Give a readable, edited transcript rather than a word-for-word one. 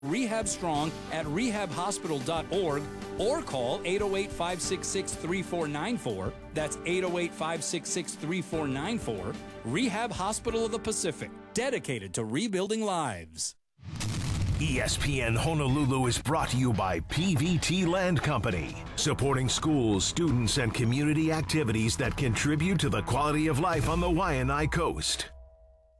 Rehab Strong at rehabhospital.org or call 808-566-3494. That's 808-566-3494. Rehab Hospital of the Pacific, dedicated to rebuilding lives. ESPN Honolulu is brought to you by PVT Land Company, supporting schools, students, and community activities that contribute to the quality of life on the Waianae Coast.